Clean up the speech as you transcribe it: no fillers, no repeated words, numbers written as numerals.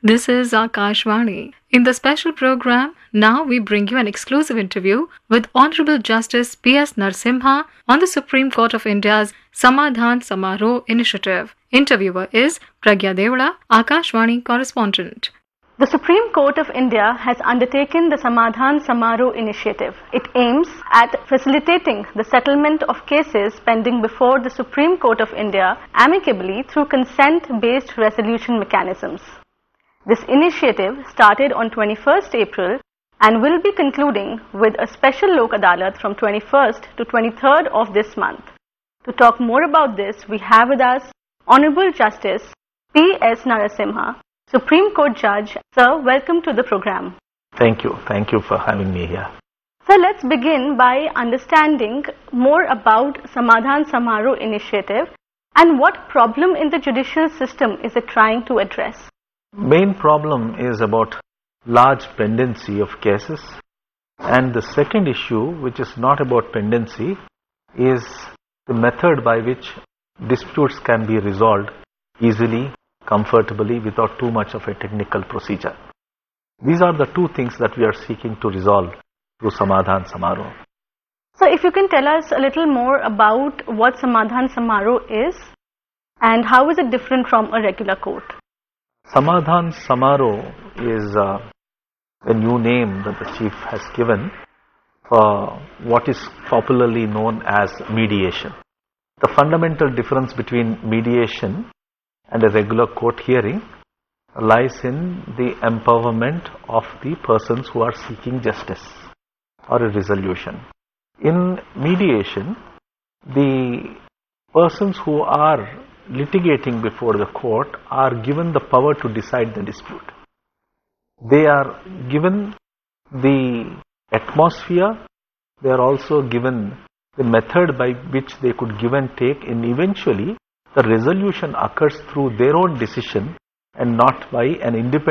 This is Akashvani. In the special program, now we bring you an exclusive interview with Honorable Justice P.S. Narasimha on the Supreme Court of India's Samadhan Samaroh initiative. Interviewer is Pragya Devada, Akashvani correspondent. The Supreme Court of India has undertaken the Samadhan Samaroh initiative. It aims at facilitating the settlement of cases pending before the Supreme Court of India amicably through consent-based resolution mechanisms. This initiative started on 21st April and will be concluding with a special Lok Adalat from 21st to 23rd of this month. To talk more about this, we have with us Honorable Justice P.S. Narasimha, Supreme Court Judge. Sir, welcome to the program. Thank you. Thank you for having me here. So let's begin by understanding more about Samadhan Samaroh initiative and what problem in the judicial system is it trying to address. Main problem is about large pendency of cases, and the second issue, which is not about pendency, is the method by which disputes can be resolved easily, comfortably, without too much of a technical procedure. These are the two things that we are seeking to resolve through Samadhan Samaroh. So if you can tell us a little more about what Samadhan Samaroh is and how is it different from a regular court? Samadhan Samaroh is a new name that the chief has given for what is popularly known as mediation. The fundamental difference between mediation and a regular court hearing lies in the empowerment of the persons who are seeking justice or a resolution. In mediation, the persons who are litigating before the court are given the power to decide the dispute. They are given the atmosphere, they are also given the method by which they could give and take, and eventually the resolution occurs through their own decision and not by an independent